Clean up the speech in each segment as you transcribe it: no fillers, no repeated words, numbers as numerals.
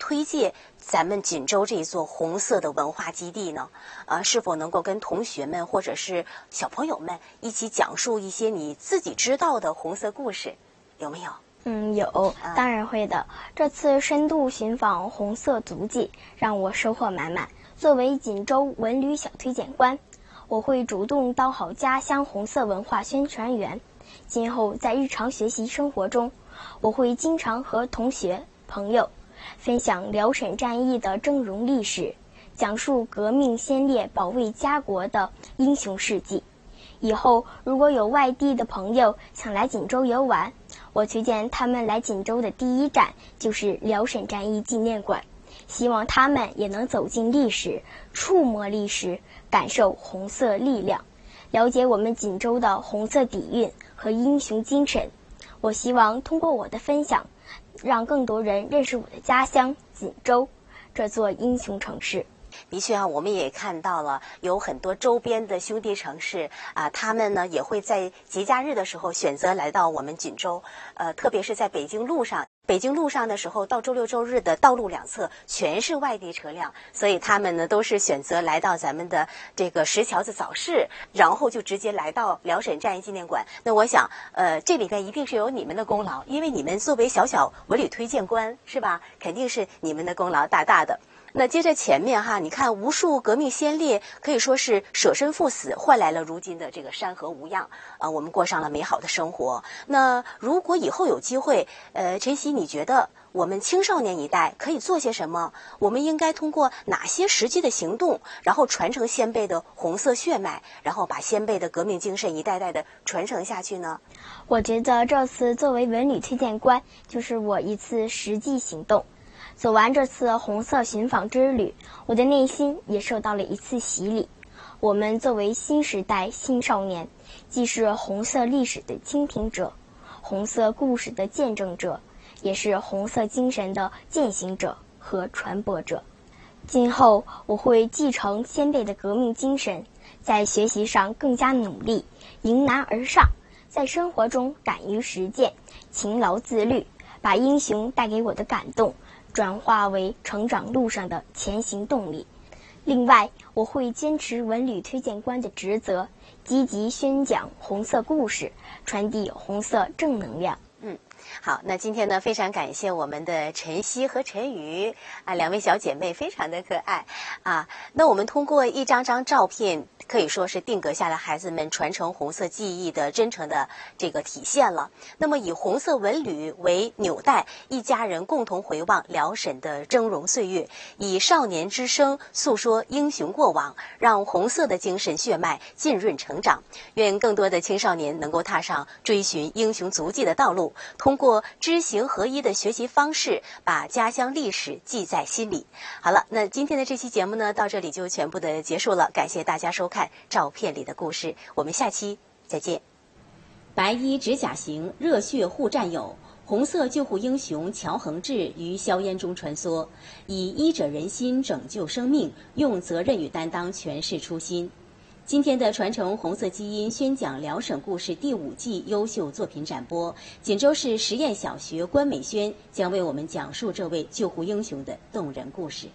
推介咱们锦州这一座红色的文化基地呢？是否能够跟同学们或者是小朋友们一起讲述一些你自己知道的红色故事，有没有？ 有，当然会的。这次深度寻访红色足迹，让我收获满满。作为锦州文旅小推荐官，我会主动当好家乡红色文化宣传员。今后在日常学习生活中，我会经常和同学、朋友分享辽沈战役的峥嵘历史，讲述革命先烈保卫家国的英雄事迹。以后如果有外地的朋友想来锦州游玩，我推荐他们来锦州的第一站就是辽沈战役纪念馆，希望他们也能走进历史，触摸历史，感受红色力量，了解我们锦州的红色底蕴和英雄精神。我希望通过我的分享，让更多人认识我的家乡锦州这座英雄城市。 的确啊，我们也看到了有很多周边的兄弟城市啊，他们呢也会在节假日的时候选择来到我们锦州，特别是在北京路上。北京路上的时候，到周六周日的道路两侧全是外地车辆，所以他们呢都是选择来到咱们的这个石桥子早市，然后就直接来到辽沈战役纪念馆。那我想，这里边一定是有你们的功劳，因为你们作为小小文旅推荐官，是吧？肯定是你们的功劳大大的。那接着前面哈，你看无数革命先烈可以说是舍身赴死，换来了如今的这个山河无恙啊，我们过上了美好的生活。那如果以后有机会，陈曦，你觉得我们青少年一代可以做些什么？我们应该通过哪些实际的行动，然后传承先辈的红色血脉，然后把先辈的革命精神一代代的传承下去呢？ 我觉得这次作为文旅推荐官，就是我一次实际行动。走完这次红色寻访之旅，我的内心也受到了一次洗礼。我们作为新时代新少年，既是红色历史的倾听者，红色故事的见证者，也是红色精神的践行者和传播者。今后我会继承先辈的革命精神，在学习上更加努力，迎难而上，在生活中敢于实践，勤劳自律，把英雄带给我的感动转化为成长路上的前行动力。另外，我会坚持文旅推荐官的职责，积极宣讲红色故事，传递红色正能量。 好，那今天呢，非常感谢我们的陈曦和陈瑜啊，两位小姐妹非常的可爱啊。那我们通过一张张照片，可以说是定格下了孩子们传承红色记忆的真诚的这个体现了。那么以红色文旅为纽带，一家人共同回望辽沈的峥嵘岁月，以少年之声诉说英雄过往，让红色的精神血脉浸润成长。愿更多的青少年能够踏上追寻英雄足迹的道路，通过知行合一的学习方式，把家乡历史记在心里。好了，那今天的这期节目呢，到这里就全部的结束了。感谢大家收看《照片里的故事》，我们下期再见。白衣执甲行，热血护战友。红色救护英雄乔恒志于硝烟中穿梭，以医者仁心拯救生命，用责任与担当诠释初心。今天的传承红色基因宣讲辽沈故事第5季优秀作品展播，锦州市实验小学关美轩将为我们讲述这位救护英雄的动人故事。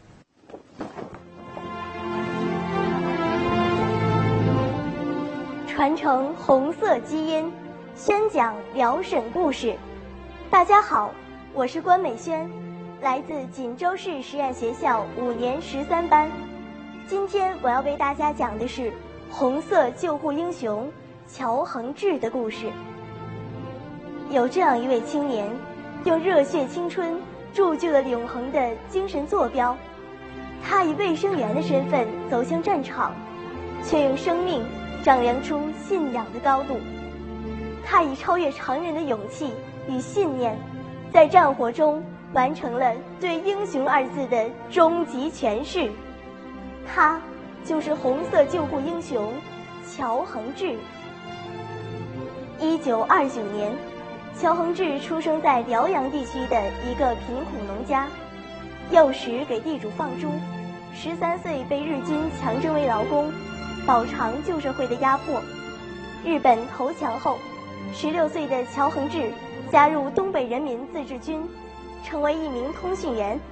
传承红色基因，宣讲辽沈故事。大家好，我是关美轩，来自锦州市实验学校5年13班。今天我要为大家讲的是红色救护英雄乔恒志的故事。有这样一位青年，用热血青春铸就了永恒的精神坐标。他以卫生员的身份走向战场，却用生命丈量出信仰的高度。他以超越常人的勇气与信念，在战火中完成了对英雄2字的终极诠释。他就是红色救护英雄乔恒志。1929年，乔恒志出生在辽阳地区的一个贫苦农家，幼时给地主放猪，13岁被日军强征为劳工，饱尝旧社会的压迫。日本投降后，16岁的乔恒志加入东北人民自治军，成为一名通讯员。